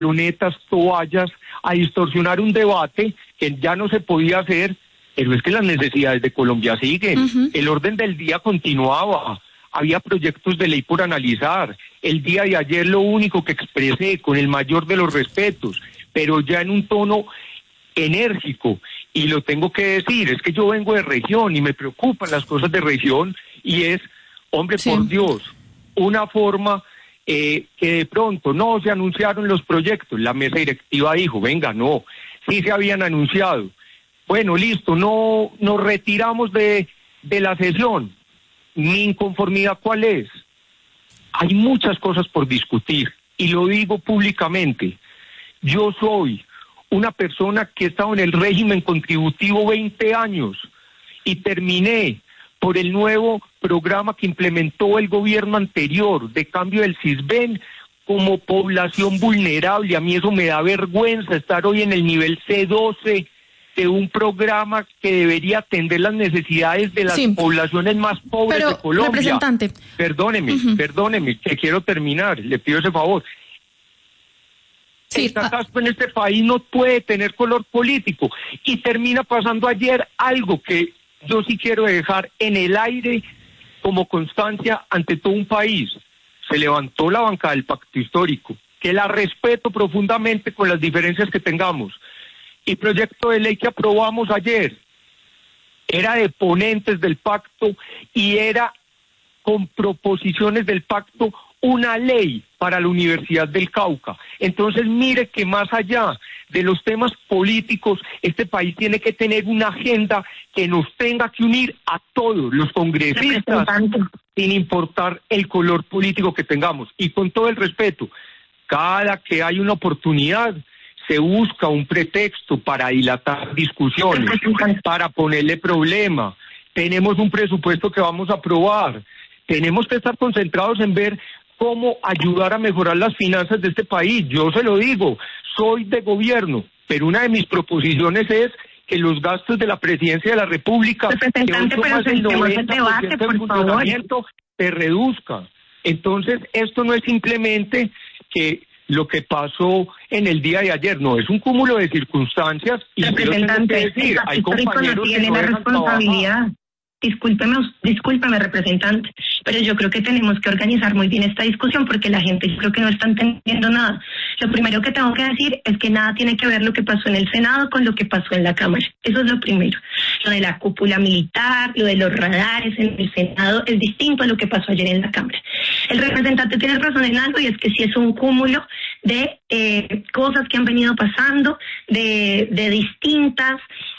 lunetas, toallas, a distorsionar un debate que ya no se podía hacer, pero es que las necesidades de Colombia siguen. El orden del día continuaba, había proyectos de ley por analizar. El día de ayer lo único que expresé, con el mayor de los respetos, pero ya en un tono enérgico, y lo tengo que decir, es que yo vengo de región y me preocupan las cosas de región, y es, hombre, por Dios, una forma que de pronto no se anunciaron los proyectos, la mesa directiva dijo, venga, no, sí se habían anunciado, bueno, listo, no nos retiramos de la sesión. Mi inconformidad, ¿cuál es? Hay muchas cosas por discutir, y lo digo públicamente. Yo soy una persona que he estado en el régimen contributivo 20 años y terminé por el nuevo programa que implementó el gobierno anterior de cambio del CISBEN como población vulnerable. A mí eso me da vergüenza estar hoy en el nivel C12 de un programa que debería atender las necesidades de las poblaciones más pobres de Colombia. Representante. Perdóneme, que quiero terminar, le pido ese favor. El catastro en este país no puede tener color político, y termina pasando ayer algo que yo sí quiero dejar en el aire como constancia ante todo un país. Se levantó la bancada del pacto histórico, que la respeto profundamente con las diferencias que tengamos, y proyecto de ley que aprobamos ayer era de ponentes del pacto y era con proposiciones del pacto una ley para la Universidad del Cauca. Entonces mire que más allá de los temas políticos, este país tiene que tener una agenda que nos tenga que unir a todos los congresistas, sin importar el color político que tengamos. Y con todo el respeto, cada que hay una oportunidad, se busca un pretexto para dilatar discusiones, para ponerle problema. Tenemos un presupuesto que vamos a aprobar. Tenemos que estar concentrados en ver cómo ayudar a mejorar las finanzas de este país. Yo se lo digo, soy de gobierno, pero una de mis proposiciones es que los gastos de la Presidencia de la República, representante, que pero el 90% debate, del funcionamiento se reduzca. Entonces, esto no es simplemente que lo que pasó en el día de ayer, no, es un cúmulo de circunstancias, y representante, yo tengo que decir, hay compañeros no tiene que no la dejan responsabilidad. trabajar. Discúlpeme, representante, pero yo creo que tenemos que organizar muy bien esta discusión, porque la gente yo creo que no está entendiendo nada. Lo primero que tengo que decir es que nada tiene que ver lo que pasó en el Senado con lo que pasó en la Cámara. Eso es lo primero. Lo de la cúpula militar, lo de los radares en el Senado es distinto a lo que pasó ayer en la Cámara. El representante tiene razón en algo, y es que sí es un cúmulo de cosas que han venido pasando, de distintas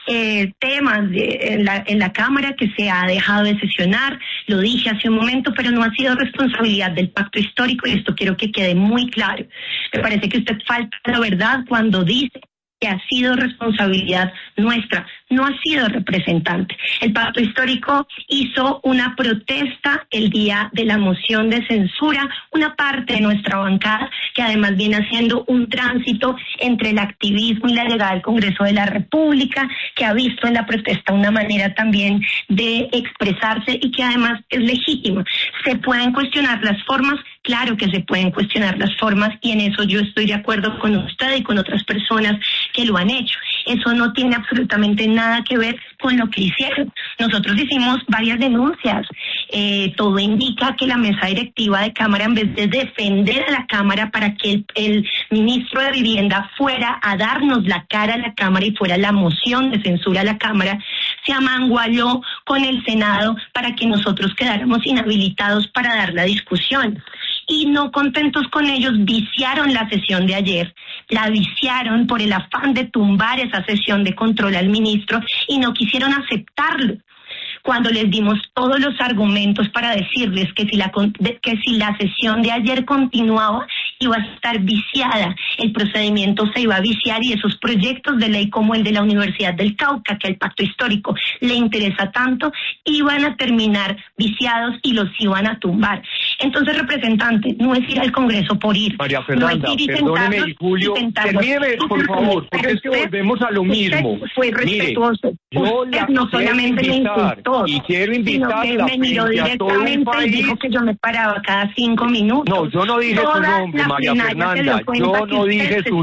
temas en la Cámara que se ha dejado de sesionar. Lo dije hace un momento, pero no ha sido responsabilidad del pacto histórico, y esto quiero que quede muy claro. Me parece que usted falta la verdad cuando dice que ha sido responsabilidad nuestra, no ha sido representante. El pacto histórico hizo una protesta el día de la moción de censura, una parte de nuestra bancada que además viene haciendo un tránsito entre el activismo y la llegada al Congreso de la República, que ha visto en la protesta una manera también de expresarse y que además es legítima. ¿Se pueden cuestionar las formas? Claro que se pueden cuestionar las formas, y en eso yo estoy de acuerdo con usted y con otras personas que lo han hecho. Eso no tiene absolutamente nada que ver con lo que hicieron. Nosotros hicimos varias denuncias. Todo indica que la mesa directiva de Cámara, en vez de defender a la Cámara para que el ministro de Vivienda fuera a darnos la cara a la Cámara y fuera la moción de censura a la Cámara, se amangualó con el Senado para que nosotros quedáramos inhabilitados para dar la discusión. Y no contentos con ellos, viciaron la sesión de ayer, la viciaron por el afán de tumbar esa sesión de control al ministro, y no quisieron aceptarlo. Cuando les dimos todos los argumentos para decirles que si la sesión de ayer continuaba, iba a estar viciada, el procedimiento se iba a viciar, y esos proyectos de ley como el de la Universidad del Cauca, que al pacto histórico le interesa tanto, iban a terminar viciados y los iban a tumbar. Entonces, representante, no es ir al Congreso por ir. María Fernanda, no es ir y perdóneme, sentarnos, Julio, termíneme, por favor, porque es que volvemos a lo mismo. Fue respetuoso. Mire, yo usted la no solamente me insultó, y quiero invitarla sino que me miró frente a todo un directamente y país. dijo que yo me paraba cada 5 minutos. No, yo no dije su Toda nombre, la María plenaria se dio Fernanda, cuenta yo que no usted dije se su